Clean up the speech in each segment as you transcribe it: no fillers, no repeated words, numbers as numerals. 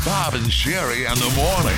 Bob and Sherry in the morning.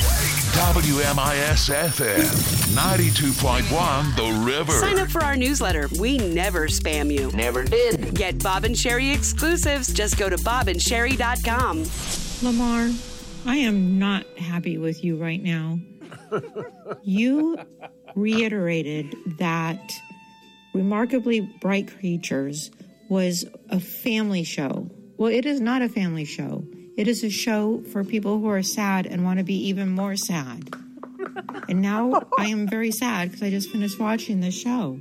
WMIS-FM 92.1 The River. Sign up for our newsletter. We never spam you. Never did. Get Bob and Sherry exclusives. Just go to bobandsherry.com. Lamar, I am not happy with you right now. You reiterated that Remarkably Bright Creatures was a family show. Well, it is not a family show. It is a show for people who are sad and want to be even more sad. And now I am very sad because I just finished watching this show.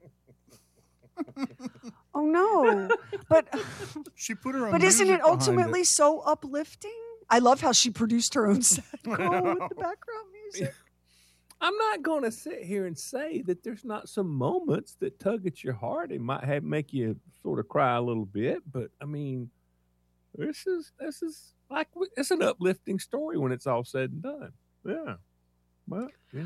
Oh, no. But she put her own But isn't music it ultimately behind so uplifting? I love how she produced her own sad girl with the background music. I'm not going to sit here and say that there's not some moments that tug at your heart and might make you sort of cry a little bit, but I mean, this is like it's an uplifting story when it's all said and done. Yeah, but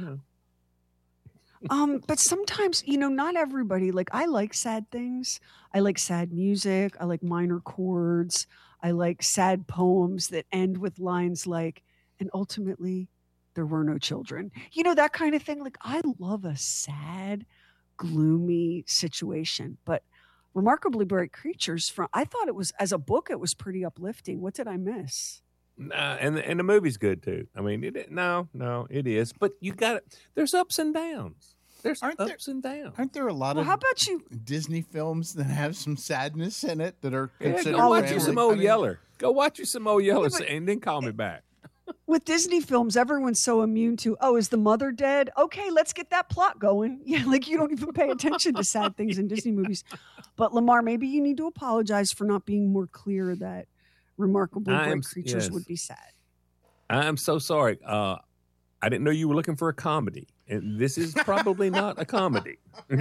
But sometimes, not everybody, like, I like sad things. I like sad music. I like minor chords. I like sad poems that end with lines like, and ultimately there were no children. That kind of thing. Like, I love a sad, gloomy situation. But Remarkably Bright Creatures, I thought it was, as a book, it was pretty uplifting. What did I miss? And the movie's good too. I mean, it is. But you got it. There's ups and downs. Aren't there a lot of how about you? Disney films that have some sadness in it that are Yeah, considered go watch family? you some old Yeller. Go watch you some old Yeller, but- and then call me back. With Disney films, everyone's so immune to, is the mother dead? Okay, let's get that plot going. Yeah, like you don't even pay attention to sad things in Disney movies. But Lamar, maybe you need to apologize for not being more clear that Remarkably Bright Creatures would be sad. I'm so sorry. I didn't know you were looking for a comedy, and this is probably not a comedy.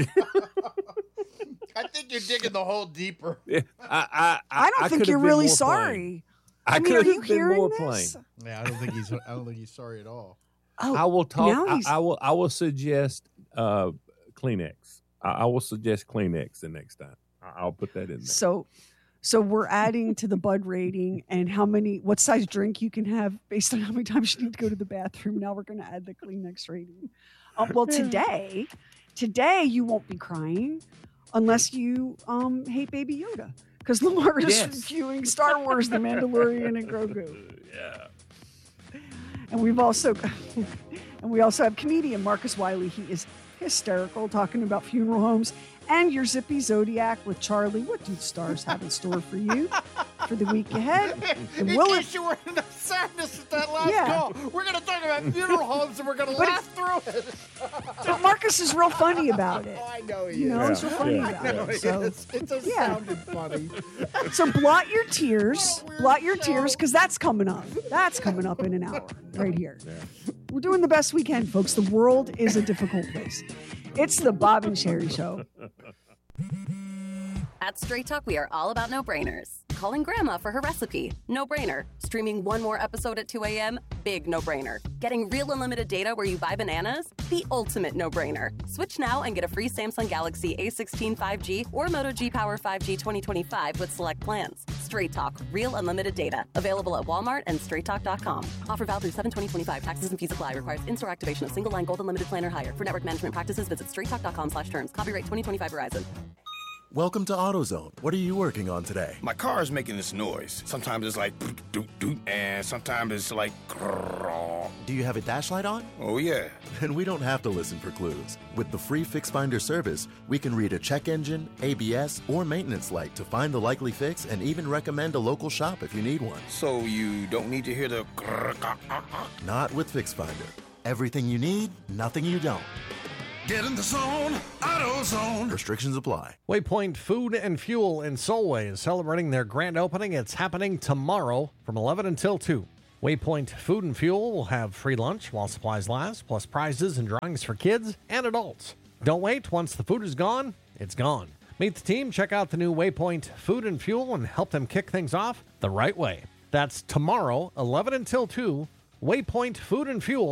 I think you're digging the hole deeper. Yeah, I don't think could've you're been really more sorry. I mean, are could you have been hearing more this? plain. Yeah, I don't think he's sorry at all. Oh, I will talk. now he's- I will suggest Kleenex. I will suggest Kleenex the next time. I'll put that in there. So we're adding to the Bud rating and what size drink you can have based on how many times you need to go to the bathroom. Now we're going to add the Kleenex rating. Well, today you won't be crying unless you hate Baby Yoda. Because Lamar is reviewing Star Wars, The Mandalorian, and Grogu. Yeah. And we also have comedian Marcus Wiley. He is hysterical, talking about funeral homes and your Zippy Zodiac with Charlie. What do the stars have in store for you for the week ahead? And In case you were in sadness at that last call, we're going to talk about funeral homes and we're going to laugh through it. But Marcus is real funny about it. Oh, I know he is. He's real funny about it. So, It just sounded funny. so blot your tears. Blot your tears, because that's coming up. That's coming up in an hour right here. We're doing the best we can, folks. The world is a difficult place. It's the Bob and Sherry Show. At Straight Talk, we are all about no-brainers. Calling Grandma for her recipe, no-brainer. Streaming one more episode at 2 a.m., big no-brainer. Getting real unlimited data where you buy bananas, the ultimate no-brainer. Switch now and get a free Samsung Galaxy A16 5G or Moto G Power 5G 2025 with select plans. Straight Talk, real unlimited data. Available at Walmart and straighttalk.com. Offer valid through 7/20/25. Taxes and fees apply. Requires in-store activation of single line gold unlimited plan or higher. For network management practices, visit straighttalk.com/terms. Copyright 2025 Verizon. Welcome to AutoZone. What are you working on today? My car is making this noise. Sometimes it's like doot doot, and sometimes it's like grrr. Do you have a dash light on? Oh yeah. Then we don't have to listen for clues. With the free Fix Finder service, we can read a check engine, ABS, or maintenance light to find the likely fix and even recommend a local shop if you need one. So you don't need to hear the grrr. Not with Fix Finder. Everything you need, nothing you don't. Get in the zone, AutoZone. Restrictions apply. Waypoint Food and Fuel in Solway is celebrating their grand opening. It's happening tomorrow from 11 until 2. Waypoint Food and Fuel will have free lunch while supplies last, plus prizes and drawings for kids and adults. Don't wait. Once the food is gone, it's gone. Meet the team, check out the new Waypoint Food and Fuel, and help them kick things off the right way. That's tomorrow, 11 until 2, Waypoint Food and Fuel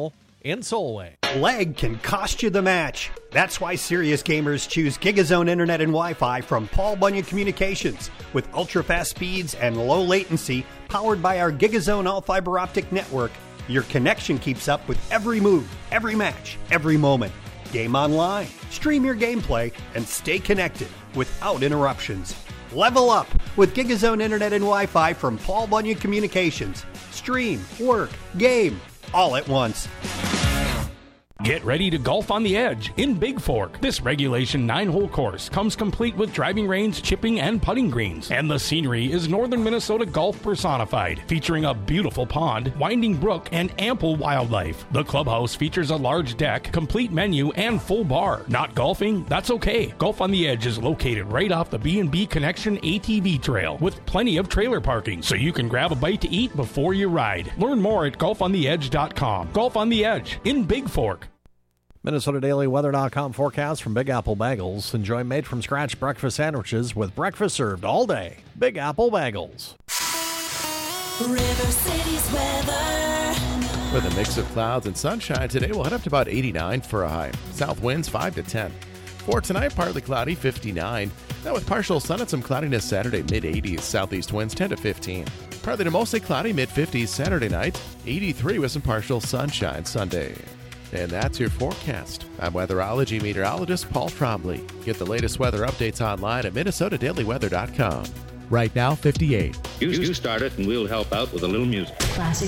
in Solway. Leg can cost you the match. That's why serious gamers choose GigaZone Internet and Wi-Fi from Paul Bunyan Communications. With ultra-fast speeds and low latency, powered by our GigaZone all-fiber optic network, your connection keeps up with every move, every match, every moment. Game online, stream your gameplay, and stay connected without interruptions. Level up with GigaZone Internet and Wi-Fi from Paul Bunyan Communications. Stream, work, game, all at once. Get ready to golf on the edge in Big Fork. This regulation 9-hole course comes complete with driving range, chipping, and putting greens. And the scenery is northern Minnesota golf personified, featuring a beautiful pond, winding brook, and ample wildlife. The clubhouse features a large deck, complete menu, and full bar. Not golfing? That's okay. Golf on the Edge is located right off the B&B Connection ATV trail with plenty of trailer parking, so you can grab a bite to eat before you ride. Learn more at golfontheedge.com. Golf on the Edge in Big Fork. MinnesotaDailyWeather.com forecast from Big Apple Bagels. Enjoy made-from-scratch breakfast sandwiches with breakfast served all day. Big Apple Bagels. River City's weather. With a mix of clouds and sunshine today, we'll head up to about 89 for a high. South winds 5 to 10. For tonight, partly cloudy, 59. Now with partial sun and some cloudiness Saturday, mid-80s. Southeast winds 10 to 15. Partly to mostly cloudy, mid-50s Saturday night. 83 with some partial sunshine Sunday. And that's your forecast. I'm weatherology meteorologist Paul Trombley. Get the latest weather updates online at MinnesotaDailyWeather.com. Right now, 58. You start it and we'll help out with a little music. Classic.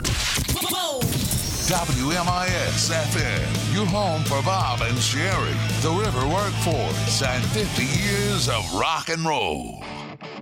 WMIS FM, your home for Bob and Sherry, the River Workforce, and 50 years of rock and roll.